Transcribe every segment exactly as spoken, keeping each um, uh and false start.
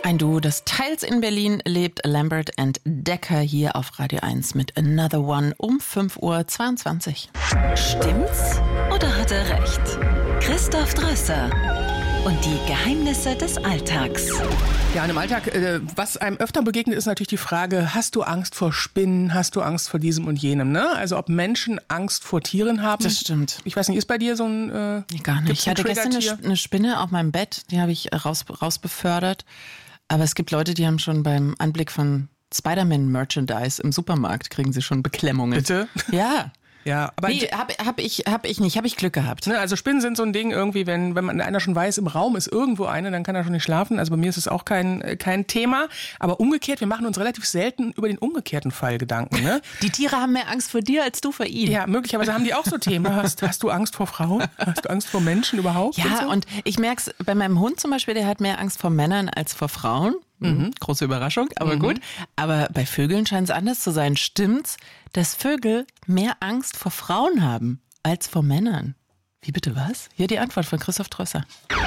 Ein Duo, das teils in Berlin lebt, Lambert and Decker, hier auf Radio eins mit Another One um fünf Uhr zweiundzwanzig. Stimmt's oder hat er recht? Christoph Drösser und die Geheimnisse des Alltags. Ja, und im Alltag, äh, was einem öfter begegnet, ist natürlich die Frage, hast du Angst vor Spinnen, hast du Angst vor diesem und jenem, ne? Also ob Menschen Angst vor Tieren haben. Das stimmt. Ich weiß nicht, ist bei dir so ein äh, nee, gar nicht. Ich hatte gestern eine, eine Spinne auf meinem Bett, die habe ich raus, rausbefördert. Aber es gibt Leute, die haben schon beim Anblick von Spider-Man-Merchandise im Supermarkt, kriegen sie schon Beklemmungen. Bitte? Ja. Ja, aber nee, hab, hab ich, hab ich nicht, hab ich Glück gehabt. Ne, also Spinnen sind so ein Ding irgendwie, wenn, wenn man einer schon weiß, im Raum ist irgendwo eine, dann kann er schon nicht schlafen. Also bei mir ist es auch kein, kein Thema. Aber umgekehrt, wir machen uns relativ selten über den umgekehrten Fall Gedanken. Ne? Die Tiere haben mehr Angst vor dir als du vor ihnen. Ja, möglicherweise haben die auch so Themen. Hast, hast du Angst vor Frauen? Hast du Angst vor Menschen überhaupt? Ja, und, so? und ich merke es bei meinem Hund zum Beispiel, der hat mehr Angst vor Männern als vor Frauen. Mhm. Große Überraschung, aber mhm. gut. Aber bei Vögeln scheint es anders zu sein. Stimmt's, dass Vögel mehr Angst vor Frauen haben als vor Männern? Wie bitte was? Hier die Antwort von Christoph Drösser.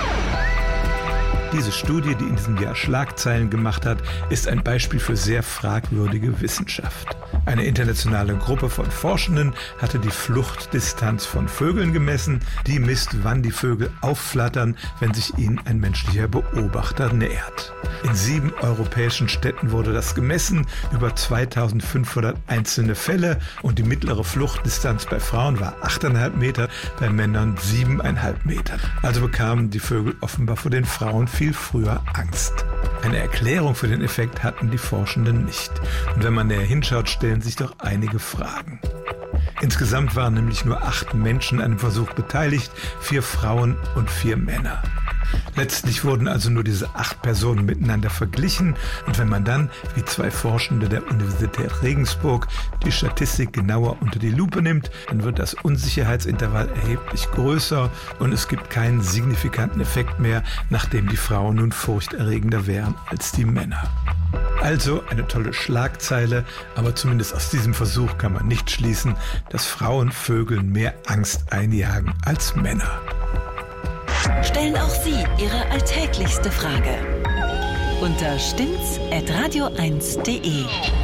Diese Studie, die in diesem Jahr Schlagzeilen gemacht hat, ist ein Beispiel für sehr fragwürdige Wissenschaft. Eine internationale Gruppe von Forschenden hatte die Fluchtdistanz von Vögeln gemessen. Die misst, wann die Vögel aufflattern, wenn sich ihnen ein menschlicher Beobachter nähert. In sieben europäischen Städten wurde das gemessen, über zweitausendfünfhundert einzelne Fälle, und die mittlere Fluchtdistanz bei Frauen war acht Komma fünf Meter, bei Männern sieben Komma fünf Meter. Also bekamen die Vögel offenbar vor den Frauen viel früher Angst. Eine Erklärung für den Effekt hatten die Forschenden nicht. Und wenn man näher hinschaut, stellen sich doch einige Fragen. Insgesamt waren nämlich nur acht Menschen an dem Versuch beteiligt, vier Frauen und vier Männer. Letztlich wurden also nur diese acht Personen miteinander verglichen, und wenn man dann, wie zwei Forschende der Universität Regensburg, die Statistik genauer unter die Lupe nimmt, dann wird das Unsicherheitsintervall erheblich größer und es gibt keinen signifikanten Effekt mehr, nachdem die Frauen nun furchterregender wären als die Männer. Also eine tolle Schlagzeile, aber zumindest aus diesem Versuch kann man nicht schließen, dass Frauen Vögeln mehr Angst einjagen als Männer. Stellen auch Sie Ihre alltäglichste Frage unter stimmt's at radio eins punkt de.